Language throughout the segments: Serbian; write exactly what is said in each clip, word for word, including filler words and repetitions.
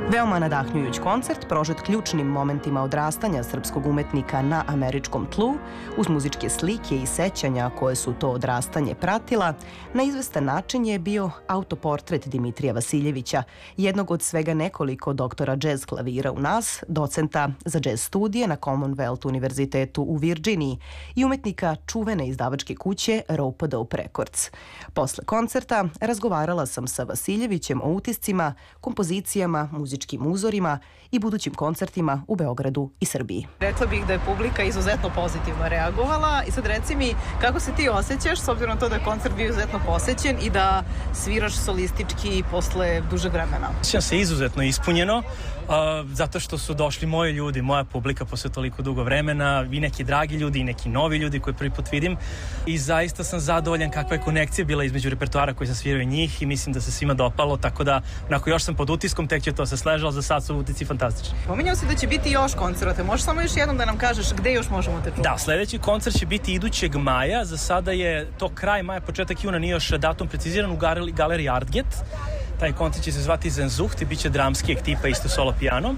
Veoma nadahnjujuć koncert, prožet ključnim momentima odrastanja srpskog umetnika na američkom tlu, uz muzičke slike i sećanja koje su to odrastanje pratila, na izvestan način je bio autoportret Dimitrija Vasiljevića, jednog od svega nekoliko doktora džez klavira u nas, docenta za džez studije na Commonwealth univerzitetu u Virginiji i umetnika čuvene izdavačke kuće Rope a Dope Records. Posle koncerta razgovarala sam sa Vasiljevićem o utiscima, kompozicijama, muzičkim uzorima i budućim koncertima u Beogradu i Srbiji. Rekla bih da je publika izuzetno pozitivno reagovala i sad reci mi kako se ti osjećaš s obzirom na to da je koncert bio izuzetno posećen i da sviraš solistički posle dužeg vremena. Osjećam se izuzetno ispunjeno uh, zato što su došli moji ljudi, moja publika posle toliko dugo vremena, i neki dragi ljudi i neki novi ljudi koje prvi put vidim i zaista sam zadovoljan kakva je konekcija bila između repertoara koji sam svirao i njih i mislim da se svima dopalo, tako da onako još sam pod utiskom, tek će to se sležalo, za sad su utici fantastični. Pominjao si da će biti još koncerta, možeš samo još jednom da nam kažeš gde još možemo te čuti? Da, sledeći koncert će biti idućeg maja, za sada je to kraj maja, početak juna, nije još datum preciziran, u galeriji Artget. Taj koncert će se zvati Zenzucht i bit će dramskijeg tipa, isto solo piano.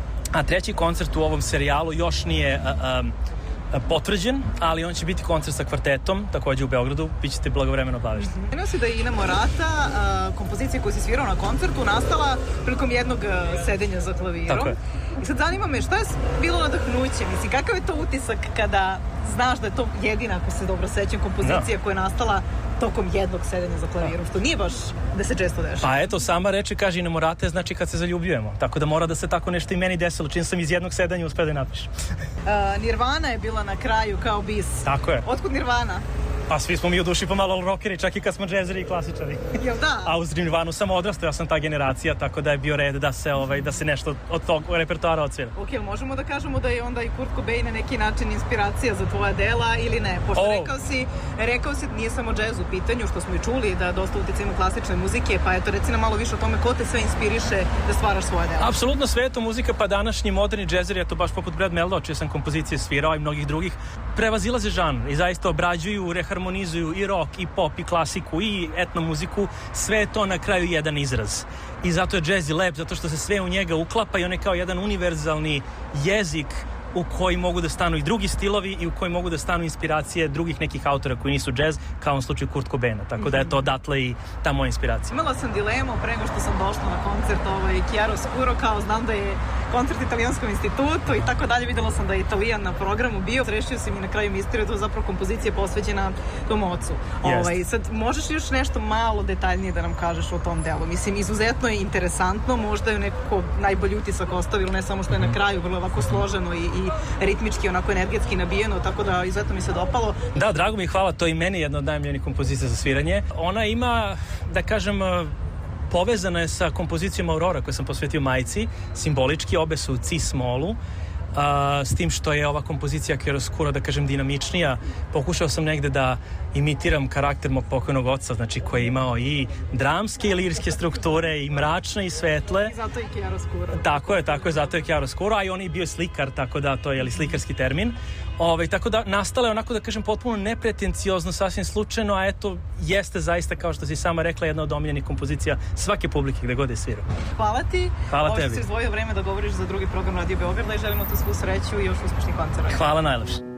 A treći koncert u ovom serijalu još nije uh, uh, potvrđen, ali on će biti koncert sa kvartetom, takođe u Beogradu, bit ćete blagovremeno obavešteni. Pomenuo si da je Ina Morata, uh, kompozicija koju si svirao na koncertu, nastala prilikom jednog uh, sedenja za klavirom. Tako je. I sad zanima me, šta je bilo nadahnuće? Mislim, kakav je to utisak kada znaš da je to jedina, ako se dobro sećam, kompozicija da. koja je nastala tokom jednog sedenja za klavirom, što nije baš da se često dešava. Pa eto, sama reče, kaže Ina Morata, znači kad se zaljubljujemo. Tako da mora da se tako nešto i meni desilo, čim sam iz jednog sedanja uspeo da napišem. uh, Nirvana je bila na kraju kao bis. Tako je. Otkud Nirvana? Pa svi smo mi u duši pomalo rockeri, čak i kad smo džezeri i klasičari. Jel da? A uz Nirvanu sam odrastao, ja sam ta generacija, tako da je bio red da se, ovaj, da se nešto od tog repertoara odsvira. Ok, možemo da kažemo da je onda i Kurt Cobain na neki način inspiracija za tvoja dela ili ne? Pošto oh. rekao si, rekao si nije samo džez u pitanju, što smo i čuli, da dosta uticajimo klasične muzike, pa eto reci nam malo više o tome ko te sve inspiriše da stvaraš svoje dela. Apsolutno sve je to muzika, pa današnji moderni džezeri, eto baš poput Brad Meldau, čije sam kompozicije svirao i mnogih drugih, prevazilaze žanr i zaista obrađuju, reharmonizuju i rock, i pop, i klasiku, i etno muziku, sve je to na kraju jedan izraz. I zato je džez i lep, zato što se sve u njega uklapa i on je kao jedan univerzalni jezik u koji mogu da stanu i drugi stilovi i u koji mogu da stanu inspiracije drugih nekih autora koji nisu džez, kao u slučaju Kurt Cobaina. Tako da je to odatle i ta moja inspiracija. Imala sam dilemu pre nego što sam došla na koncert ovaj, Chiaroscuro, kao znam da je koncert Italijanskom institutu i tako dalje. Videla sam da je Italijan na programu bio. Rešio si mi na kraju misteriju, to je zapravo kompozicija posvećena tom ocu. Ovaj, sad, možeš još nešto malo detaljnije da nam kažeš o tom delu? Mislim, izuzetno je interesantno, možda je nekako najbolji utisak ostavilo, ne samo što je na kraju vrlo ovako složeno i, i ritmički, onako energetski nabijeno, tako da izuzetno mi se dopalo. Da, drago mi, hvala, to i meni jedna od najmiljenijih kompozicija za sviranje. Ona ima, da kažem, povezana je sa kompozicijom Aurora koju sam posvetio majci, simbolički, obe su u cis-molu, Uh, s tim što je ova kompozicija Chiaroscuro, da kažem, dinamičnija. Pokušao sam negde da imitiram karakter mog pokojnog oca, znači koji je imao i dramske i lirske strukture, i mračne i svetle. I zato je Chiaroscuro. Tako je, tako je, zato je Chiaroscuro, a i on je bio slikar, tako da to je jeli, slikarski termin. Ove, tako da nastala je onako, da kažem, potpuno nepretenciozno, sasvim slučajno, a eto, jeste zaista, kao što si sama rekla, jedna od omiljenih kompozicija svake publike gde god je svirao. Hvala ti. Hvala Ovo tebi. Ovo si izdvojio vreme da govoriš za drugi program Radio Beograda i želimo tu svu sreću i još uspešnih koncerta. Hvala najlepše.